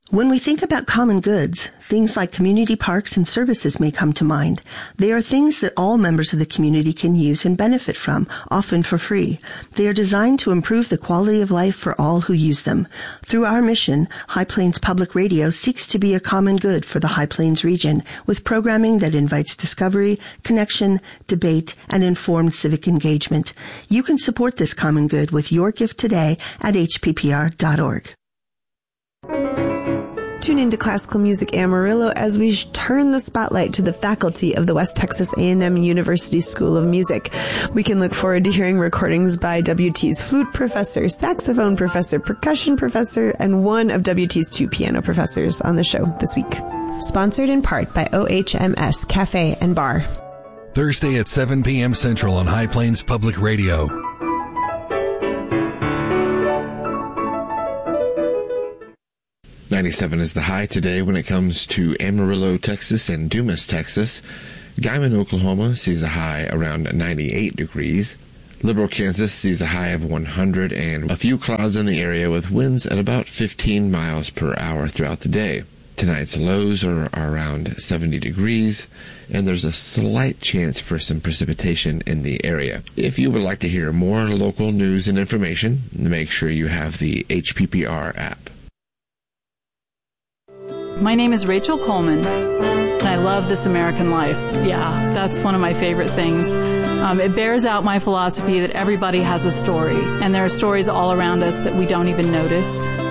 When we think about common goods, things like community parks and services may come to mind. They are things that all members of the community can use and benefit from, often for free. They are designed to improve the quality of life for all who use them. Through our mission, High Plains Public Radio seeks to be a common good for the High Plains region, with programming that invites discovery, connection, debate, and informed civic engagement. You can support this common good with your gift today at hppr.org. Tune into Classical Music Amarillo as we turn the spotlight to the faculty of the West Texas A&M University School of Music. We can look forward to hearing recordings by WT's flute professor, saxophone professor, percussion professor, and one of WT's 2 piano professors on the show this week. Sponsored in part by OHMS Cafe and Bar. Thursday at 7 p.m. Central on High Plains Public Radio. .97 is the high today when it comes to Amarillo, Texas and Dumas, Texas. Guyman, Oklahoma sees a high around 98 degrees. Liberal, Kansas sees a high of 100 and a few clouds in the area with winds at about 15 miles per hour throughout the day. Tonight's lows are around 70 degrees and there's a slight chance for some precipitation in the area. If you would like to hear more local news and information, make sure you have the HPPR app. My name is Rachel Coleman, and I love This American Life. Yeah, that's one of my favorite things. It bears out my philosophy that everybody has a story, and there are stories all around us that we don't even notice.